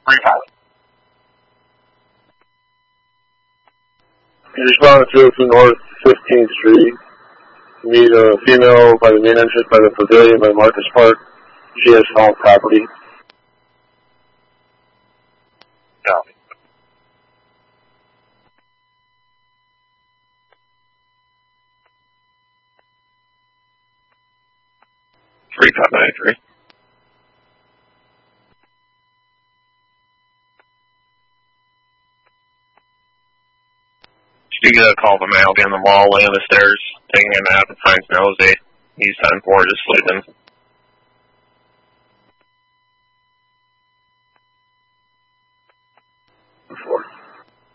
You responded to North 15th Street. You need a female by the main entrance by the pavilion by Marcus Park. She has stolen property. Copy. Three, 593. Did you get a call from a male getting the wall, laying on the stairs, taking a nap, and finds nosy. He's 10-4, just sleeping.